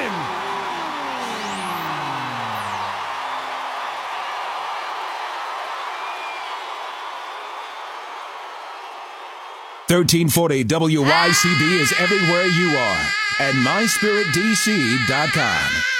win. 1340 WYCB is everywhere you are at myspiritdc.com.